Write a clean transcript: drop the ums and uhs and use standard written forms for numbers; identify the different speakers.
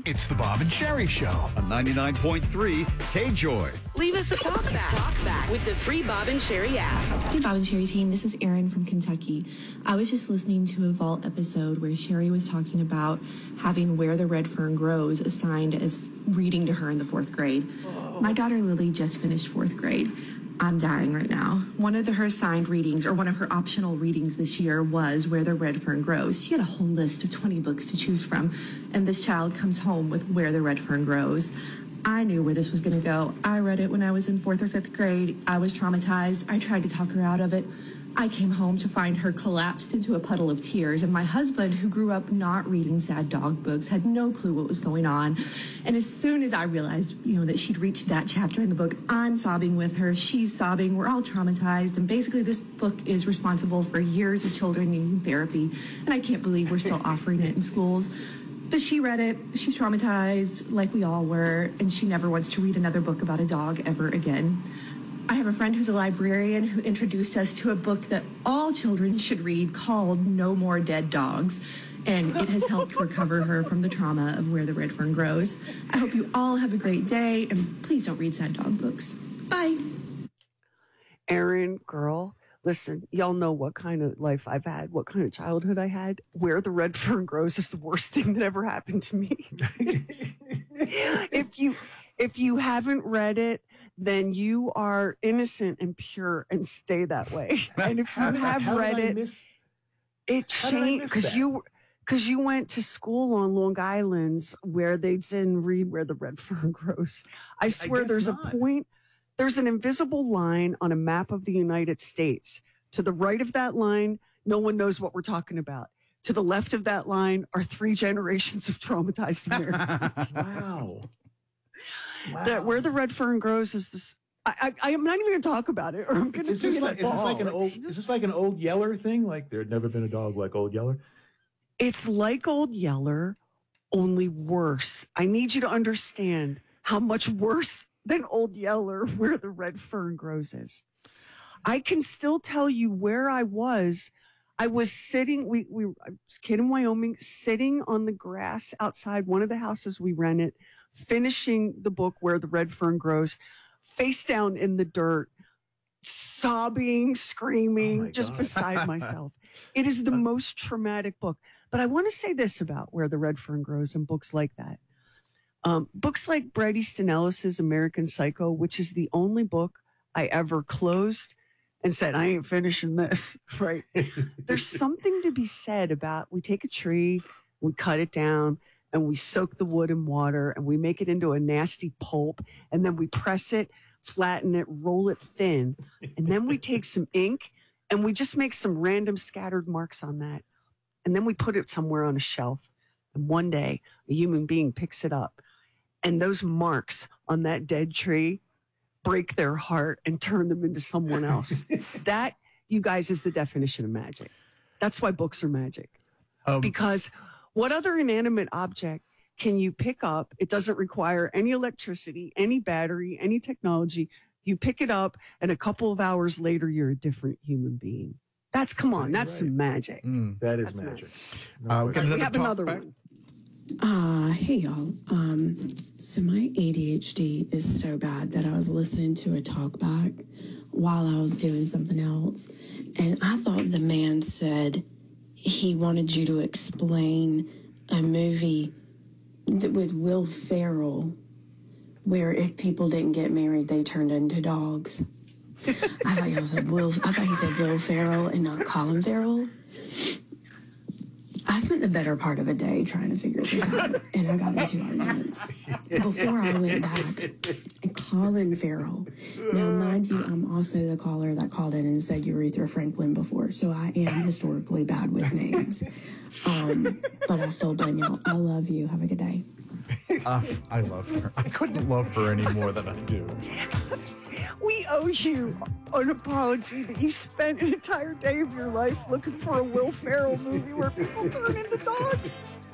Speaker 1: It's the Bob and Sherry Show.
Speaker 2: On 99.3 K-Joy.
Speaker 3: Leave us a talkback with the free Bob and Sherry app.
Speaker 4: Hey, Bob and Sherry team. This is Erin from Kentucky. I was just listening to a Vault episode where Sherry was talking about having Where the Red Fern Grows assigned as reading to her in the 4th grade. My daughter Lily just finished 4th grade. I'm dying right now. One of her assigned readings, or one of her optional readings this year, was Where the Red Fern Grows. She had a whole list of 20 books to choose from, and this child comes home with Where the Red Fern Grows. I knew where this was going to go. I read it when I was in 4th or 5th grade. I was traumatized. I tried to talk her out of it. I came home to find her collapsed into a puddle of tears, and my husband, who grew up not reading sad dog books, had no clue what was going on. And as soon as I realized, that she'd reached that chapter in the book, I'm sobbing with her, she's sobbing, we're all traumatized, and basically this book is responsible for years of children needing therapy, and I can't believe we're still offering it in schools. But she read it, she's traumatized, like we all were, and she never wants to read another book about a dog ever again. I have a friend who's a librarian who introduced us to a book that all children should read called No More Dead Dogs, and it has helped recover her from the trauma of Where the Red Fern Grows. I hope you all have a great day, and please don't read sad dog books. Bye.
Speaker 5: Erin, girl, listen, y'all know what kind of life I've had, what kind of childhood I had. Where the Red Fern Grows is the worst thing that ever happened to me. If you haven't read it, then you are innocent and pure and stay that way. And if you have read it, it changed because you went to school on Long Island where they didn't read Where the Red Fern Grows. I swear there's an invisible line on a map of the United States. To the right of that line, no one knows what we're talking about. To the left of that line are 3 generations of traumatized Americans.
Speaker 6: Wow.
Speaker 5: That Where the Red Fern Grows is this. I am not even going to talk about it, or I'm going to
Speaker 6: is this like an Old Yeller thing? Like there had never been a dog like Old Yeller?
Speaker 5: It's like Old Yeller, only worse. I need you to understand how much worse than Old Yeller Where the Red Fern Grows is. I can still tell you where I was. I was sitting. I was a kid in Wyoming, sitting on the grass outside one of the houses we rented, finishing the book Where the Red Fern Grows, face down in the dirt, sobbing, screaming, just beside myself. It is the most traumatic book. But I want to say this about Where the Red Fern Grows and books like that. Books like Bret Easton Ellis's American Psycho, which is the only book I ever closed and said, I ain't finishing this, right? There's something to be said about we take a tree, we cut it down, and we soak the wood in water, and we make it into a nasty pulp, and then we press it, flatten it, roll it thin, and then we take some ink, and we just make some random scattered marks on that, and then we put it somewhere on a shelf, and one day, a human being picks it up, and those marks on that dead tree break their heart and turn them into someone else. That, you guys, is the definition of magic. That's why books are magic. Because what other inanimate object can you pick up? It doesn't require any electricity, any battery, any technology. You pick it up, and a couple of hours later, you're a different human being. That's some magic.
Speaker 6: That is magic.
Speaker 5: We have another one.
Speaker 7: Hey y'all. So my ADHD is so bad that I was listening to a talk back while I was doing something else. And I thought the man said he wanted you to explain a movie with Will Ferrell where if people didn't get married, they turned into dogs. I thought he said Will Ferrell and not Colin Farrell. I spent the better part of a day trying to figure this out, and I got into arguments. Before I went back, Colin Farrell. Now, mind you, I'm also the caller that called in and said Aretha Franklin before, so I am historically bad with names. But I still blame y'all. I love you. Have a good day.
Speaker 1: I love her. I couldn't love her any more than I do.
Speaker 5: We owe you an apology that you spent an entire day of your life looking for a Will Ferrell movie where people turn into dogs.